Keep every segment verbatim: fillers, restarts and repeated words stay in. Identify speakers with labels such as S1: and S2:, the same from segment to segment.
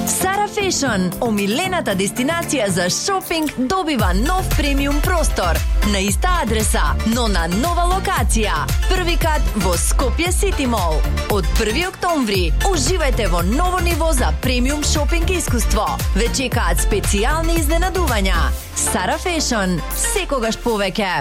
S1: Sara Fashion, омилената дестинација за шопинг, добива нов премиум простор на иста адреса, но на нова локација. Први кат во Скопје Сити Мол. Од први октомври уживајте во ново ниво за премиум шопинг искуство. Ве чекаат специјални изненадувања. Sara Fashion, секогаш повеќе.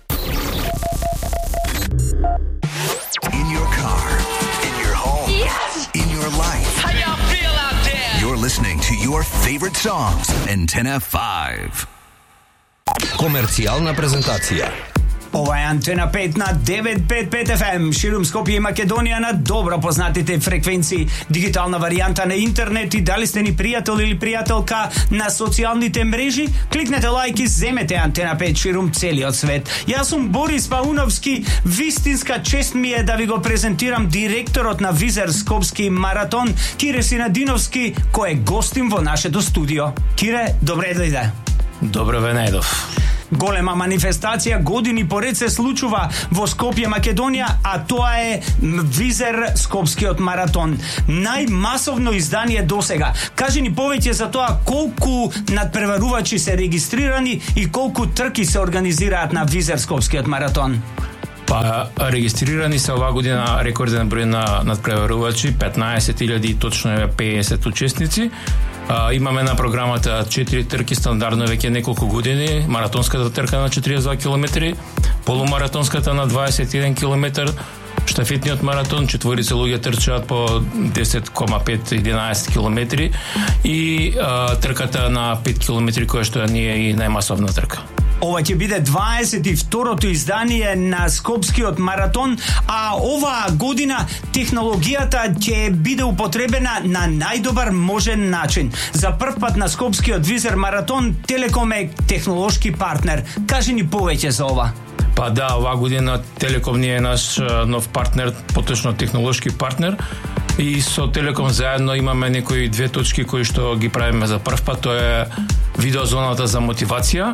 S2: In your car, in your home, yes! In your life.
S3: How y'all feel out there?
S2: You're listening to your favorite songs, Antena five.
S4: Комерцијална презентација.
S5: Ова е Антена пет на девет пет пет еф ем, ширум Скопје и Македонија на добро познатите фреквенции, дигитална варијанта на интернет и дали сте ни пријател или пријателка на социјалните мрежи, кликнете лайк и земете Антена пет ширум целиот свет. Јас сум Борис Пауновски, вистинска чест ми е да ви го презентирам директорот на Визер Скопски маратон, Кире Синадиновски, кој е гостин во нашето студио. Кире, добре дојде.
S6: Добро ве најдов.
S5: Голема манифестација години поред се случува во Скопје, Македонија, а тоа е Визер Скопскиот маратон. Најмасовно издание досега. Кажи ни повеќе за тоа колку надпреварувачи се регистрирани и колку трки се организираат на Визер Скопскиот маратон.
S6: Па, регистрирани се оваа година рекорден број на надпреварувачи, петнаесет илјади, точно е педесет учесници. А, имаме на програмата четири трки стандардно веќе неколку години, маратонската трка на четириесет и два километри, полумаратонската на дваесет и еден километар, штафетниот маратон, четворица луѓе трчаат по десет кома пет до единаесет километри и а, трката на пет километри која што не е и најмасовна трка.
S5: Ова ќе биде дваесет и второто издание на Скопскиот маратон, а оваа година технологијата ќе биде употребена на најдобар можен начин. За прв пат на Скопскиот Визер маратон Телеком е технолошки партнер. Кажи ни повеќе за ова.
S6: Па да, оваа година Телеком не е наш нов партнер, поточно технолошки партнер. И со Телеком заедно имаме некои две точки кои што ги правиме за прв пат, тоа е видеозоната за мотивација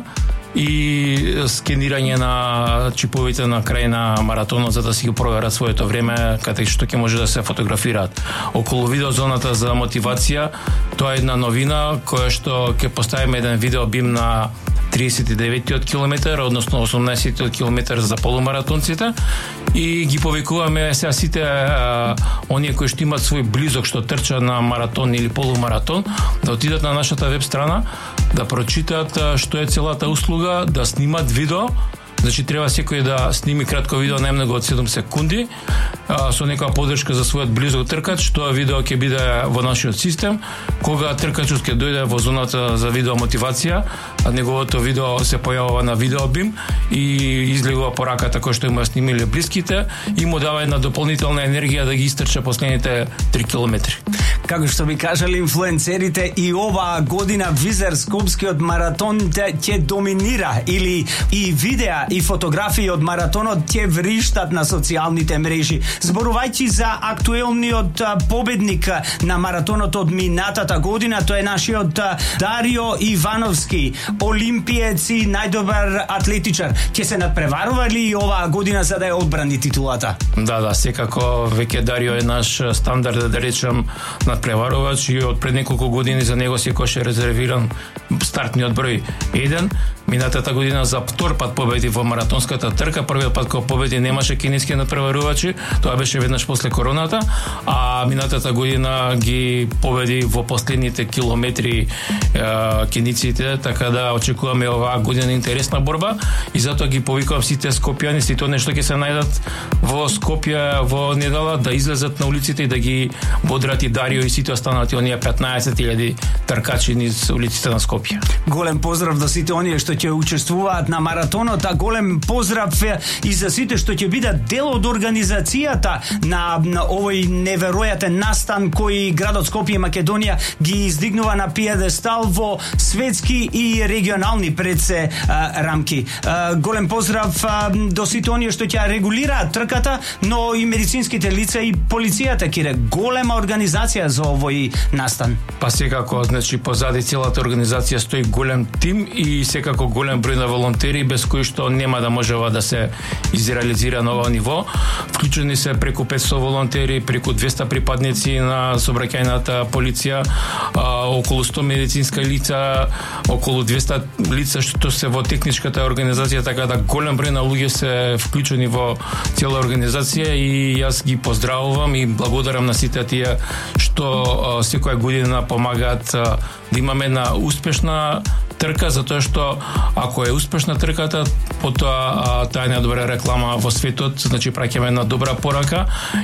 S6: и скенирање на чиповите на крај на маратонот за да си го проверат своето време, каде што ќе може да се фотографираат. Околу видеозоната за мотивација, тоа е една новина која што ќе поставиме еден видеобим на тридесет и деветиот километар, односно осумнаесеттиот километар за полумаратонците и ги повикуваме сега сите а, оние кои што имаат свој близок што трча на маратон или полумаратон да отидат на нашата веб страна, да прочитаат а, што е целата услуга, да снимат видео. Значи треба секој да сними кратко видео најмногу од седум секунди а, со некоја подршка за својот близок тркач. Тоа видео ќе биде во нашиот систем. Кога тркачот ќе дојде во зоната за видео мотивација, а неговото видео се појавува на видеобим и излегува пораката која што има снимиле блиските и му дава една дополнителна енергија да ги истрча последните три километри.
S5: Како што би кажали инфлуенцерите, и оваа година Визер Скопскиот маратон ќе доминира, или и видеа и фотографии од маратонот ќе вриштат на социјалните мрежи. Зборувајќи за актуелниот победник на маратонот од минатата година, тоа е нашиот Дарио Ивановски, олимпиец и најдобар атлетичар. Ќе се надпреварува ли и оваа година за да ја одбрани титулата?
S6: Да, да, секако веќе Дарио е наш стандард, да речем, надпреварувач и од пред неколку години за него секој е резервиран стартниот број еден. Минатата година за втор пат победи во маратонската трка. Првиот пат кога победи немаше кинески надпреварувачи, тоа беше веднаш после короната, а минатата година ги победи во последните километри е, киниците, така да очекуваме оваа година интересна борба и затоа ги повикувам сите скопјани, сите нешто ќе се најдат во Скопје во недела да излезат на улиците и да ги бодрат и Дарио и сите останати оние петнаесет илјади тркачи низ улиците на Скопје.
S5: Голем поздрав до сите оние што ќе учествуваат на маратонот, а голем поздрав и за сите што ќе бидат дел од организацијата на, на овој неверојатен настан кој градот Скопје и Македонија ги издигнува на пиедестал во светски и регионални предсе а, рамки. А, голем поздрав а, до сите оние што ќе регулираат трката, но и медицинските лица и полицијата, кире. Голема организација за овој настан?
S6: Па секако, значи позади целата организација стои голем тим и секако голем број на волонтери без кои што нема да можева да се изреализира на ова ниво. Вклучени се преку петстотини волонтери, преку двеста припадници на сообраќајната полиција, а, околу сто медицинска лица, околу двеста лица што се во техничката организација, така да голем број на луѓе се вклучени во цела организација и јас ги поздравувам и благодарам на сите тие што а, секоја година помагаат а, да имаме една успешна трка, затоа што ако е успешна трката, потоа таа е најдобра реклама во светот, значи праќаме една добра порака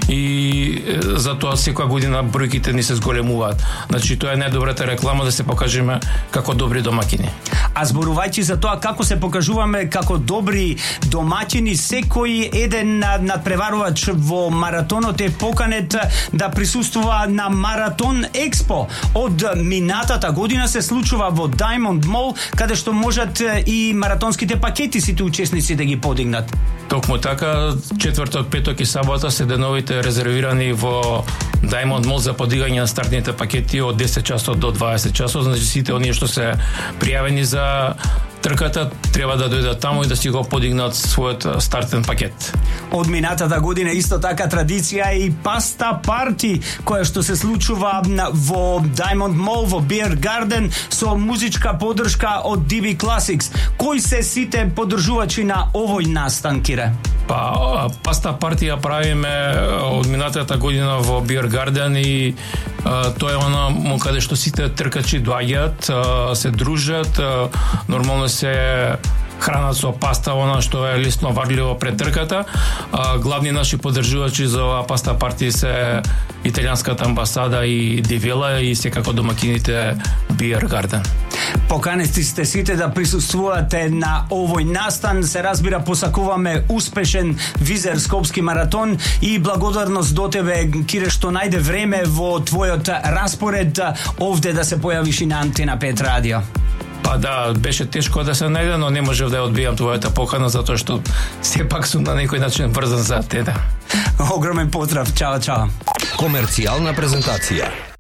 S6: и затоа секоја година бројките ни се зголемуваат. Значи тоа е најдобрата реклама да се покажеме како добри домаќини.
S5: А зборувајќи за тоа како се покажуваме како добри домаќини, секој еден надпреварувач во маратонот е поканет да присуствува на Маратон Експо. Од минатата година се случува во Diamond Mall, каде што можат и маратонските пакети сите учесници да ги подигнат.
S6: Токму така, четврток, петок и сабота се деновите резервирани во Diamond Mall за подигање на стартните пакети од десет часот до дваесет часот, значи сите оние што се пријавени за трката треба да дојдат таму и да си го подигнат својот стартен пакет.
S5: Од минатата година исто така традиција е и паста парти, која што се случува во Diamond Mall, во Beer Garden, со музичка поддршка од ди би Classics. Кои се сите поддржувачи на овој настан, Кире?
S6: Па, паста партија правиме од минатата година во Beer Garden и а, тоа е она каде што сите тркачи доаѓаат, а, се дружат, а, нормално се хранат со паста, она што е лесно варливо пред трката. А, главни наши поддржувачи за оваа паста парти се италијанската амбасада и Дивела и секако домакините Beer Garden.
S5: Поканети сте сите да присуствувате на овој настан. Се разбира, посакуваме успешен Визер Скопски маратон и благодарност до тебе, Кире, што најде време во твојот распоред овде да се појавиш и на Антена пет радио.
S6: Па да, беше тешко да се најде, но не можев да ја одбијам твојата покана затоа што сепак сум на некој начин врзан за Атена.
S5: Огромен поздрав, чао, чао.
S2: Комерцијална презентација.